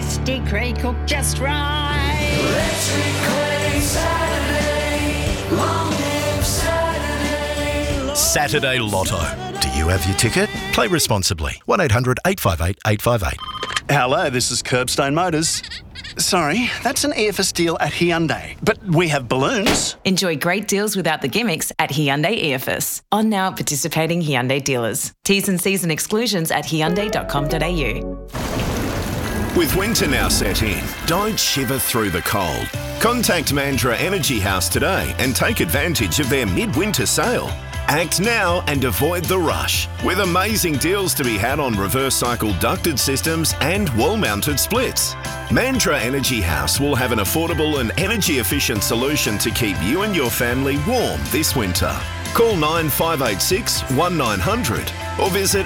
Tasty Cree cooked just right. Electric Cree Saturday. Long live Saturday. Saturday Lotto. Do you have your ticket? Play responsibly. 1800 858 858. Hello, this is Curbstone Motors. Sorry, that's an EFS deal at Hyundai, but we have balloons. Enjoy great deals without the gimmicks at Hyundai EFS. On now participating Hyundai dealers. T's and C's and exclusions at hyundai.com.au. With winter now set in, don't shiver through the cold. Contact Mandurah Energy House today and take advantage of their midwinter sale. Act now and avoid the rush, with amazing deals to be had on reverse cycle ducted systems and wall-mounted splits. Mandurah Energy House will have an affordable and energy-efficient solution to keep you and your family warm this winter. Call 9586 1900 or visit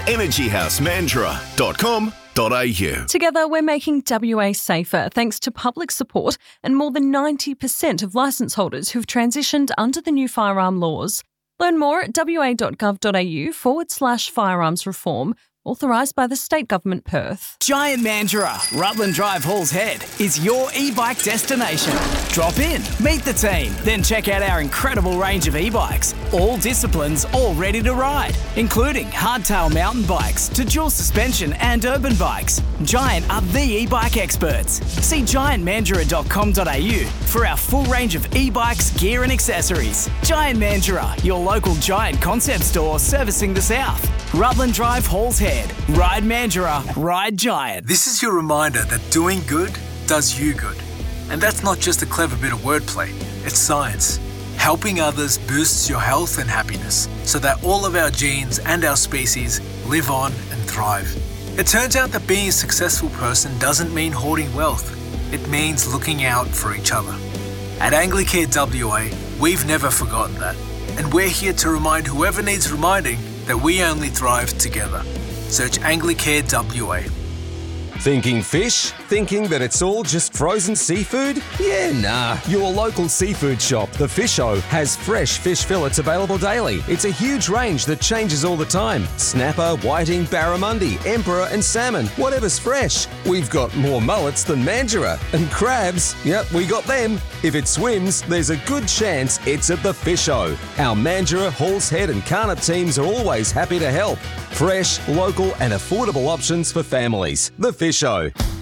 energyhousemandurah.com.au. Together, we're making WA safer thanks to public support and more than 90% of licence holders who've transitioned under the new firearm laws. Learn more at wa.gov.au/firearms reform, authorised by the State Government Perth. Giant Mandurah, Rutland Drive, Halls Head, is your e-bike destination. Drop in, meet the team, then check out our incredible range of e-bikes. All disciplines, all ready to ride, including hardtail mountain bikes to dual suspension and urban bikes. Giant are the e-bike experts. See giantmandurah.com.au for our full range of e-bikes, gear and accessories. Giant Mandurah, your local Giant concept store servicing the South. Rutland Drive, Halls Head. Ride Mandurah, ride Giant. This is your reminder that doing good does you good. And that's not just a clever bit of wordplay, it's science. Helping others boosts your health and happiness so that all of our genes and our species live on and thrive. It turns out that being a successful person doesn't mean hoarding wealth. It means looking out for each other. At Anglicare WA, we've never forgotten that. And we're here to remind whoever needs reminding that we only thrive together. Search Anglicare WA. Thinking fish? Thinking that it's all just frozen seafood? Yeah, nah. Your local seafood shop, The Fish-O, has fresh fish fillets available daily. It's a huge range that changes all the time. Snapper, whiting, barramundi, emperor and salmon, whatever's fresh. We've got more mullets than Mandurah. And crabs, yep, we got them. If it swims, there's a good chance it's at The Fish-O. Our Mandurah, Halls Head and Carnot teams are always happy to help. Fresh, local and affordable options for families. The Fish-O.